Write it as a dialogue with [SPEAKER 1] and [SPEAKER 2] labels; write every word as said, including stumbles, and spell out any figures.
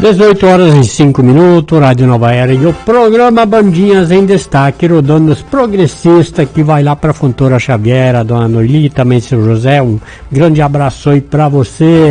[SPEAKER 1] dezoito horas e cinco minutos, Rádio Nova Era e o programa Bandinhas em Destaque, rodando os progressistas que vai lá para a Fontoura Xavier, a Dona Noeli, também seu José, um grande abraço aí para você.